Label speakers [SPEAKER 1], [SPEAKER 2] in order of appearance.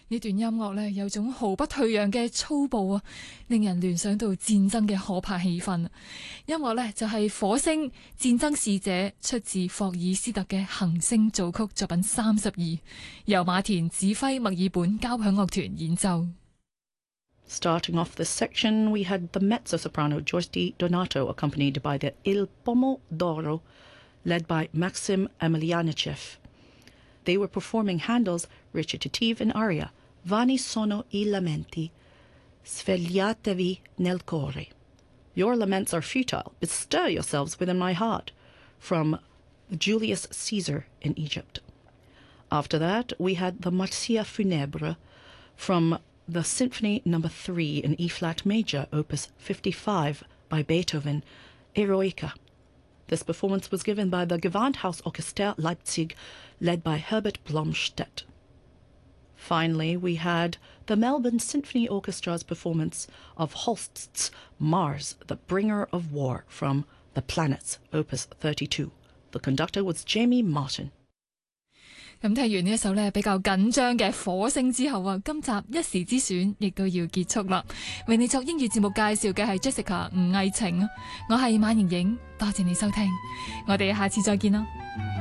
[SPEAKER 1] 呢段音樂呢，有種毫不退讓嘅粗暴啊，令人聯想到戰爭嘅可怕氣氛。音樂呢，就係火星戰爭使者，出自霍爾斯特嘅行星組曲作品32，由馬田指揮墨爾本交響樂團演奏。
[SPEAKER 2] Starting off this section, we had the mezzo-soprano Joyce Di Donato accompanied by the Il Pomo d'Oro, led by Maxim Emelianichev. They were performing Handel's recitative and aria, Vani sono I lamenti, svegliatevi nel core. Your laments are futile, but stir yourselves within my heart, from Julius Caesar in Egypt. After that, we had the Marcia Funebre from the Symphony No. 3 in E-flat major, opus 55 by Beethoven, Eroica. This performance was given by the Gewandhausorchester Leipzig, led by Herbert Blomstedt. Finally, we had the Melbourne Symphony Orchestra's performance of Holst's Mars, the Bringer of War, from The Planets, opus 32. The conductor was Jamie Martin.
[SPEAKER 1] 咁聽完呢一首呢比較緊張嘅火星之後啊，今集一時之選亦都要結束啦。為你作英語節目介紹嘅係 Jessica 吳藝晴啊，我係馬盈瑩，多謝你收聽，我哋下次再見啦。